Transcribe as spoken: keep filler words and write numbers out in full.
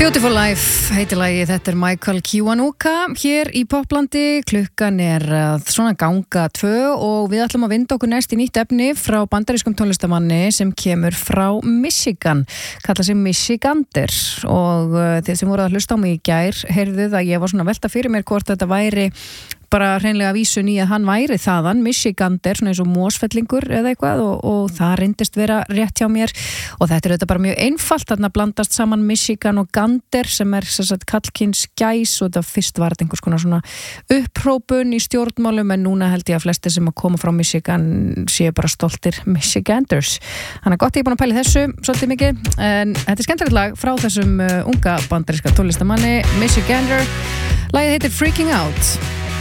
Beautiful Life heitir lagið, þetta er Michael Kiwanuka hér í Poplandi, klukkan er að svona ganga tvö og við ætlum að vinda okkur næst í nýtt efni frá bandarískum tónlistamanni sem kemur frá Michigan, kalla sig Michigander og þeir sem voru að hlusta á mig í gær heyrðuð að ég var svona að velta fyrir mér hvort þetta væri bara hreinlega vísun í að hann væri þaðan, Michigander, svona eins og Mósfellingur eða eitthvað og, og það reyndist vera rétt hjá mér og þetta er auðvitað bara mjög einfalt, þarna blandast saman Michigan og Gander sem er sem sagt kallkyns gæs og þetta fyrst var þetta einhvers konar svona upphrópun í stjórnmálum en núna held ég að flestir sem að koma frá Michigan séu bara stoltir Michiganders. Þannig að gott ég er búin að pæla þessu svolítið mikið en þetta er skemmtilegt lag frá þessum uh, unga bandaríska tónlistamanni Michigander. Lagið heitir Freaking Out.